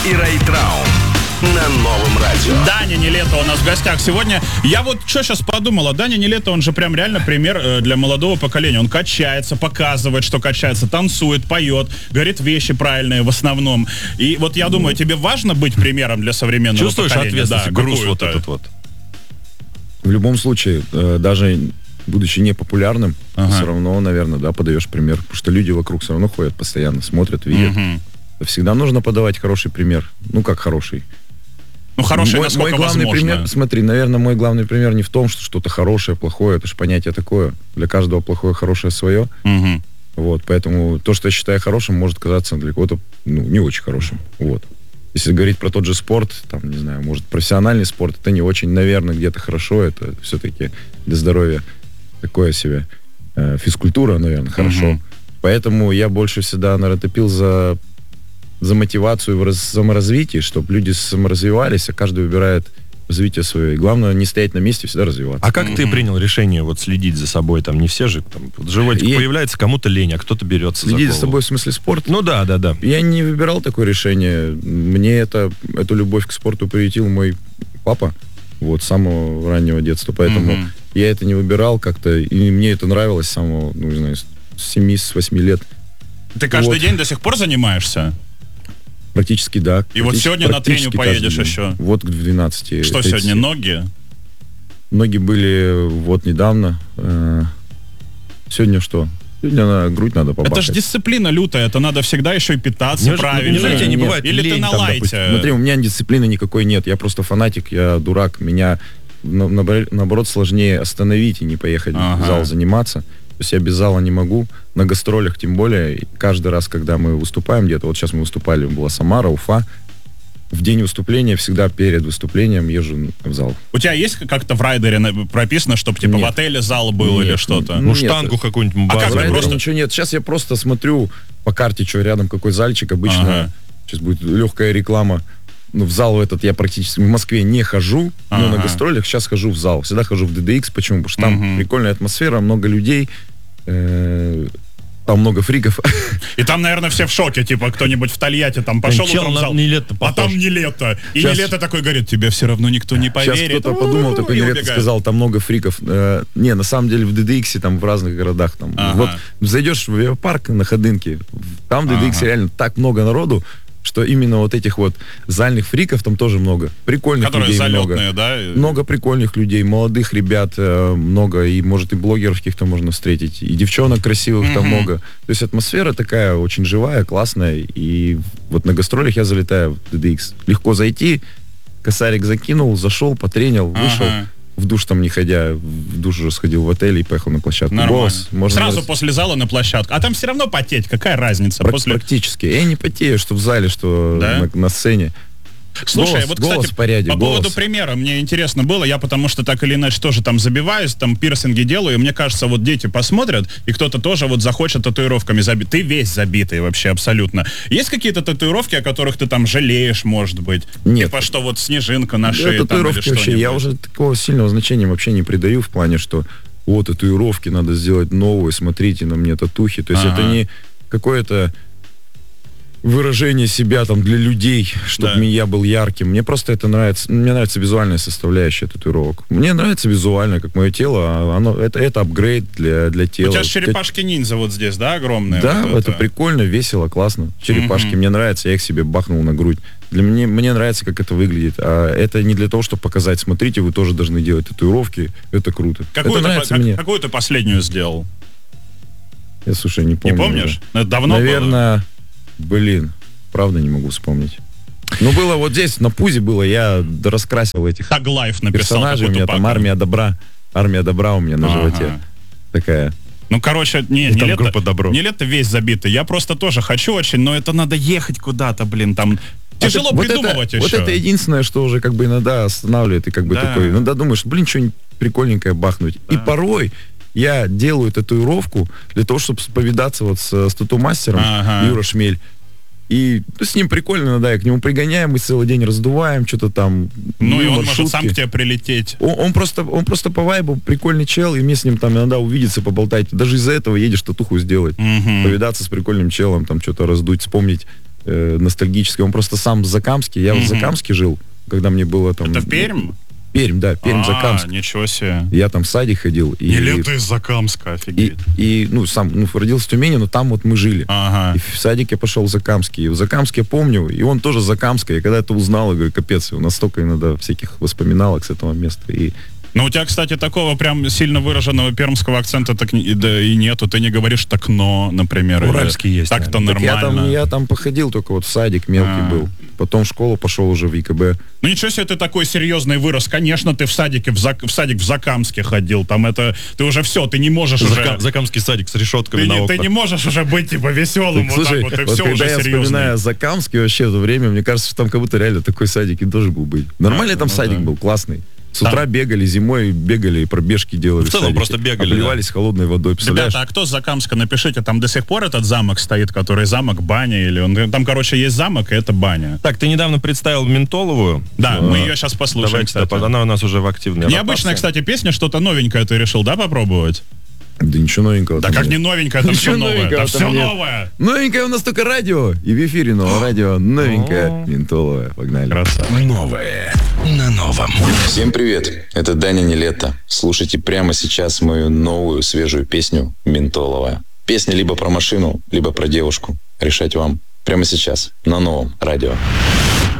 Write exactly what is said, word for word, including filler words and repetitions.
и Райт-Раун на Новом радио. Даня Нилето у нас в гостях сегодня. Я вот что сейчас подумала. Даня Нилето, он же прям реально пример э, для молодого поколения. Он качается, показывает, что качается, танцует, поет, говорит вещи правильные в основном. И вот я думаю, тебе важно быть примером для современного Чувствуешь поколения? ответственность, Да, груз вот какую-то. этот вот? В любом случае, э, даже будучи непопулярным, Ага. все равно, наверное, да, подаешь пример. Потому что люди вокруг все равно ходят постоянно, смотрят, видят. Мгм. Всегда нужно подавать хороший пример. Ну, как хороший. Ну, хороший, мой, насколько мой главный возможно. пример, смотри, наверное, мой главный пример не в том, что что-то хорошее, плохое, это же понятие такое. Для каждого плохое, хорошее свое. Мгм. Вот, поэтому то, что я считаю хорошим, может казаться для кого-то, ну, не очень хорошим. Вот. Если говорить про тот же спорт, там, не знаю, может, профессиональный спорт, это не очень, наверное, где-то хорошо, это все-таки для здоровья такое себе. Э, физкультура, наверное, хорошо. Мгм. Поэтому я больше всегда, наверное, топил за, за мотивацию в раз- саморазвитии, чтобы люди саморазвивались, а каждый выбирает развитие свое. И главное, не стоять на месте, всегда развиваться. А как ты принял решение вот следить за собой? Там не все же, там, вот животик Я- появляется, кому-то лень, а кто-то берется Следить за за голову. собой в смысле спорт. Ну да, да, да. Я не выбирал такое решение. Мне это, эту любовь к спорту приютил мой папа. Вот, с самого раннего детства. Поэтому Мгм. я это не выбирал как-то. И мне это нравилось с самого, ну, не знаю, с семи, с восьми лет. Ты каждый Вот. день до сих пор занимаешься? Практически, да. И вот Практически- сегодня на треню практически поедешь каждый день. еще? Вот к двенадцати. Что тридцати. сегодня, ноги? Ноги были вот недавно. Э, Сегодня что? Сегодня на грудь надо побахать. Это же дисциплина лютая, это надо всегда еще и питаться Неужели- правильно. неужели у тебя не Нет. бывает Или ты лень на там, лайте? допустим? Смотри, у меня дисциплины никакой нет. Я просто фанатик, я дурак. Меня на- набор- наоборот сложнее остановить и не поехать Ага. в зал заниматься. То есть я без зала не могу. На гастролях тем более. И каждый раз, когда мы выступаем где-то, вот сейчас мы выступали, была Самара, Уфа. В день выступления, всегда перед выступлением езжу в зал. У тебя есть как-то в райдере на- прописано, чтобы типа Нет. в отеле зал был Нет, или что-то? ну, Ну, нет. штангу какую-нибудь А как базовую. вы Райдера просто- ничего нет. Сейчас я просто смотрю по карте, что рядом какой зальчик. Обычно Ага. сейчас будет легкая реклама. Ну, в зал этот я практически в Москве не хожу, но Ага. на гастролях сейчас хожу в зал. Всегда хожу в ди ди икс. Почему? Потому что там Мгм. прикольная атмосфера, много людей, э, там много фриков. И там, наверное, все в шоке, типа кто-нибудь в Тольятти там пошел Чел утром в на зал, Нилетто а похож. там не лето. И Щас- не лето такой говорит, тебе все равно никто не Сейчас поверит. кто-то подумал, такой И говорит, убегает. сказал, там много фриков. Э, не, на самом деле в ди ди икс там в разных городах. Там, Ага. вот зайдешь в авиапарк на Ходынке, там в ди ди икс Ага. реально так много народу, что именно вот этих вот зальных фриков там тоже много. Прикольных Которые людей залетные, много. да? Много прикольных людей, молодых ребят э, много, и, может, и блогеров каких-то можно встретить, и девчонок красивых там Мгм. много. То есть атмосфера такая очень живая, классная, и вот на гастролях я залетаю в ди ди икс. Легко зайти, косарик закинул, зашел, потренил, вышел. Ага. В душ там не ходя, в душ уже сходил в отель и поехал на площадку. Нормально. Голос можно Сразу раз- после зала на площадку. А там все равно потеть, какая разница? Прак- После... Практически. Я не потею, что в зале, что Да? на, на сцене. Слушай, голос- вот, голос кстати, в порядке, по голос. поводу примера, мне интересно было, я потому что так или иначе тоже там забиваюсь, там пирсинги делаю, и мне кажется, вот дети посмотрят, и кто-то тоже вот захочет татуировками забить. Ты весь забитый вообще абсолютно. Есть какие-то татуировки, о которых ты там жалеешь, может быть? Нет. Типа, что вот снежинка на Да, шее там, татуировки или вообще, я что-нибудь? уже такого сильного значения вообще не придаю в плане, что вот татуировки надо сделать новые, смотрите на мне татухи. То есть Ага. это не какое-то выражение себя там для людей, чтобы Да. я был ярким. Мне просто это нравится. Мне нравится визуальная составляющая татуировок. Мне нравится визуально, как мое тело. а Оно, это, это апгрейд для, для У тела. тебя же черепашки-ниндзя вот здесь, да, огромные? Да, Вот это прикольно, весело, классно. Черепашки Мгм. мне нравятся, я их себе бахнул на грудь. Для меня, мне нравится, как это выглядит. А это не для того, чтобы показать, смотрите, вы тоже должны делать татуировки. Это круто. Какую, это ты, нравится как- мне. какую ты последнюю сделал? Я, слушай, не помню. Не помнишь? уже. Ну, это давно было? Наверное, блин, правда не могу вспомнить. Ну, было вот здесь, на пузе было, я раскрасил этих Таглайф написал, персонажей. У как у меня там Тупака. армия добра. Армия добра у меня на Ага. животе. Такая. Ну, короче, не, И не там лето, группа «Добро». не лето весь забитый. Я просто тоже хочу очень, но это надо ехать куда-то, блин, там тяжело Вот это- придумывать вот еще. это, единственное, что уже как бы иногда останавливает, и как бы Да. такой, иногда думаешь, блин, что-нибудь прикольненькое бахнуть. И порой я делаю татуировку для того, чтобы повидаться вот с, с тату-мастером, Ага. Юра Шмель. И ну, с ним прикольно, да, я к нему пригоняем, мы целый день раздуваем, что-то там. Ну, и юмор, он может шутки. сам к тебе прилететь. Он, он просто, он просто по вайбу прикольный чел, и мне с ним там иногда увидеться, поболтать. Даже из-за этого едешь татуху сделать. Мгм. Повидаться с прикольным челом, там что-то раздуть, вспомнить э, ностальгический. Он просто сам Закамский. Я Мгм. в Закамске жил, когда мне было там... Это Пермь? Пермь, да, Пермь, А, Закамск. ничего себе. Я там в садик ходил. И, Не лето из Закамска, и, офигеть. и, ну, сам ну, родился в Тюмени, но там вот мы жили. Ага. И в садик я пошел в Закамский. И в Закамске я помню, и он тоже Закамский. Я когда это узнал, я говорю, капец, у нас столько иногда всяких воспоминалок с этого места. И Ну, у тебя, кстати, такого прям сильно выраженного пермского акцента так не- и, да, и нету. Ты не говоришь так «но», например. или Уральский есть, Так-то наверное. так я, нормально. там, я там походил, только вот в садик мелкий А. был. Потом в школу пошел уже в ИКБ. Ну, ничего себе, ты такой серьезный вырос. Конечно, ты в садике, в, Зак- в садик в Закамске ходил. Там это... Ты уже все, ты не можешь уже... Зака- Закамский садик с решетками Ты на не, ты окнах. не можешь уже быть, типа, веселым. Так, вот слушай, так вот. Ты вот все когда уже я серьезный. вспоминаю Закамский вообще в то время, мне кажется, что там как будто реально такой садик и должен был быть. Нормальный там ну садик да. был, классный. С Там- утра бегали, зимой бегали, пробежки делали. В целом садике. просто бегали, Обливались холодной водой, представляешь? Ребята, а кто с Закамска? Напишите, там до сих пор этот замок стоит, который замок баня, или он... Там, короче, есть замок, и это баня. Так, ты недавно представил Ментоловую. Да, А, мы ее сейчас послушаем, Давайте, да, кстати. она у нас уже в активной Необычная, ротации. кстати, песня, что-то новенькое ты решил, да, попробовать? Да ничего новенького. Да там как нет. не новенькое, там все Ничего новое. новенького Да там все нет. новое. Новенькое у нас только радио. И в эфире новое радио. Новенькое, ментоловое. Погнали. Красава. Новое на новом. Всем привет, это Даня Нилетто. Слушайте прямо сейчас мою новую свежую песню «Ментоловая». Песня либо про машину, либо про девушку. Решать вам прямо сейчас на новом радио.